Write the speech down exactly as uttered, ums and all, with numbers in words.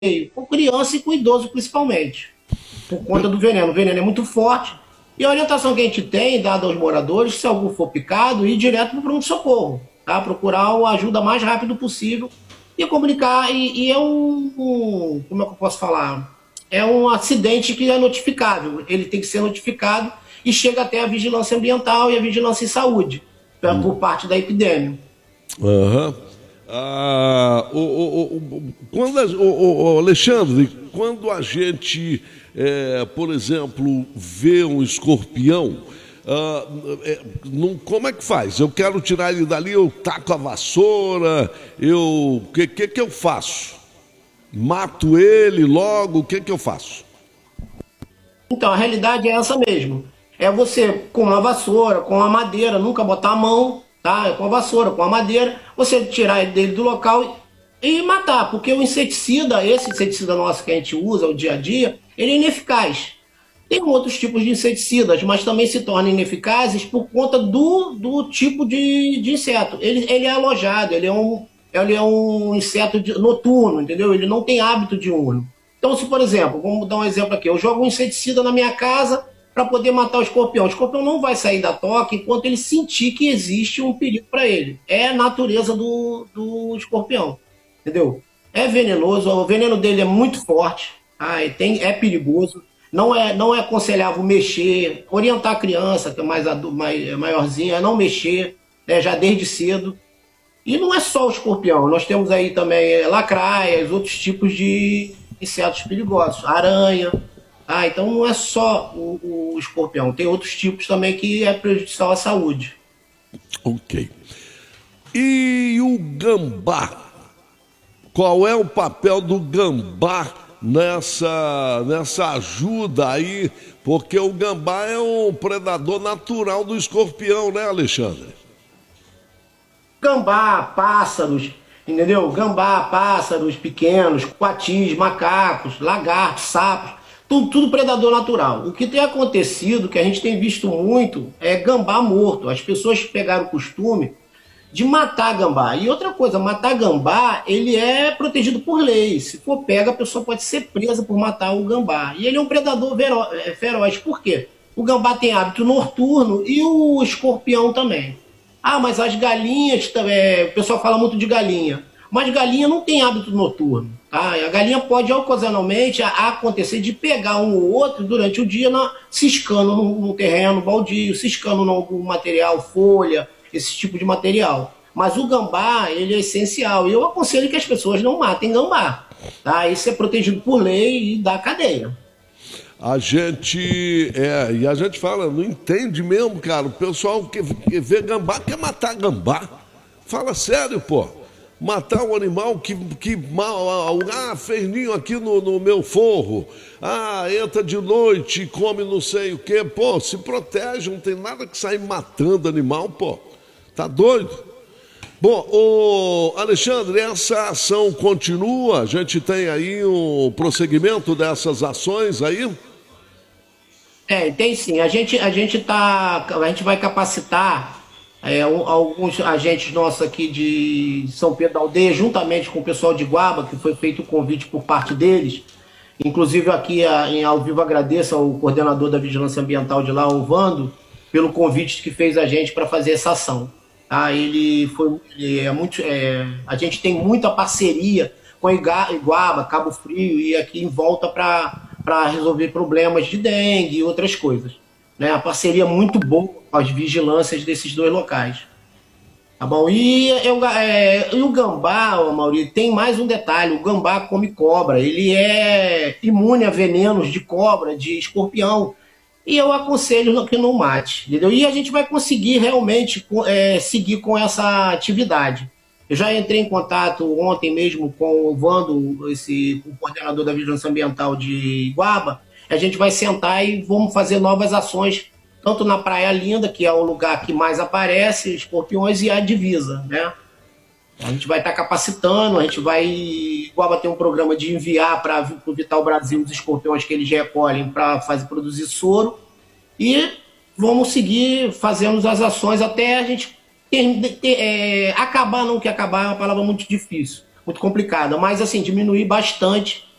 com criança e com idoso principalmente, por conta do veneno. O veneno é muito forte e a orientação que a gente tem, dada aos moradores, se algum for picado, ir direto para o pronto-socorro, tá? Procurar a ajuda mais rápido possível e comunicar. E, e é um, um, como é que eu posso falar? É um acidente que é notificável, ele tem que ser notificado e chega até a vigilância ambiental e a vigilância em saúde, hum. por parte da epidemia. Aham. Ah, o, o, o, quando, o, o Alexandre, quando a gente, é, por exemplo, vê um escorpião, ah, é, não, como é que faz? Eu quero tirar ele dali, eu taco a vassoura, eu, o que, que, que eu faço? Mato ele logo, o que, que eu faço? Então, a realidade é essa mesmo. É você, com uma vassoura, com a madeira, nunca botar a mão, tá? Com a vassoura, com a madeira, você tirar ele dele do local e matar, porque o inseticida, esse inseticida nosso que a gente usa o dia a dia, ele é ineficaz. Tem outros tipos de inseticidas, mas também se tornam ineficazes por conta do, do tipo de, de inseto. Ele, ele é alojado, ele é um, ele é um inseto de, noturno, entendeu? Ele não tem hábito diurno. Então, se por exemplo, vamos dar um exemplo aqui, eu jogo um inseticida na minha casa para poder matar o escorpião. O escorpião não vai sair da toca enquanto ele sentir que existe um perigo para ele. É a natureza do, do escorpião, entendeu? É venenoso, o veneno dele é muito forte, tá? Tem, é perigoso. Não é, não é aconselhável mexer, orientar a criança, que é mais, mais maiorzinha, a não mexer, né, já desde cedo. E não é só o escorpião, nós temos aí também lacraias, outros tipos de insetos perigosos, aranha. Ah, então não é só o, o escorpião, tem outros tipos também que é prejudicial à saúde. Ok. E o gambá? Qual é o papel do gambá nessa, nessa ajuda aí? Porque o gambá é um predador natural do escorpião, né, Alexandre? Gambá, pássaros, entendeu? Gambá, pássaros pequenos, coatis, macacos, lagartos, sapos. Tudo, tudo predador natural. O que tem acontecido, que a gente tem visto muito, é gambá morto. As pessoas pegaram o costume de matar gambá. E outra coisa, matar gambá, ele é protegido por lei. Se for pega, a pessoa pode ser presa por matar o gambá. E ele é um predador feroz. Por quê? O gambá tem hábito noturno e o escorpião também. Ah, mas as galinhas, é, o pessoal fala muito de galinha. Mas galinha não tem hábito noturno, tá? A galinha pode ocasionalmente acontecer de pegar um ou outro durante o dia na, ciscando no, no terreno baldio, ciscando no algum material, folha, esse tipo de material. Mas o gambá, ele é essencial. E eu aconselho que as pessoas não matem gambá, tá? Isso é protegido por lei e da cadeia. A gente, é, e a gente fala, não entende mesmo, cara. O pessoal que, que vê gambá quer matar gambá. Fala sério, pô. Matar um animal que, que mal, ah, fez ninho aqui no, no meu forro, ah, entra de noite e come não sei o quê, pô, se protege, não tem nada que sair matando animal, pô, tá doido? Bom, ô Alexandre, essa ação continua, a gente tem aí um prosseguimento dessas ações aí? É, tem sim, a gente, a gente tá, a gente vai capacitar É, alguns agentes nossos aqui de São Pedro da Aldeia, juntamente com o pessoal de Guaba, que foi feito o convite por parte deles. Inclusive aqui em ao vivo agradeço ao coordenador da Vigilância Ambiental de lá, o Vando, pelo convite que fez a gente para fazer essa ação. Tá? Ele foi, ele é muito, é, a gente tem muita parceria com a Iguaba, Cabo Frio e aqui em volta para resolver problemas de dengue e outras coisas. Né, a parceria muito boa com as vigilâncias desses dois locais. Tá bom? E, eu, é, e o gambá, Maurício, tem mais um detalhe. O gambá come cobra. Ele é imune a venenos de cobra, de escorpião. E eu aconselho que não mate. Entendeu? E a gente vai conseguir realmente é, seguir com essa atividade. Eu já entrei em contato ontem mesmo com o Vando, esse, o coordenador da Vigilância Ambiental de Iguaba. A gente vai sentar e vamos fazer novas ações, tanto na Praia Linda, que é o lugar que mais aparece, escorpiões, e a divisa, né? A gente vai estar capacitando, a gente vai... Igual ter um programa de enviar para o Vital Brasil os escorpiões que eles recolhem para fazer produzir soro, e vamos seguir fazendo as ações até a gente ter, ter, é, acabar, não que acabar é uma palavra muito difícil, muito complicada. Mas, assim, diminuir bastante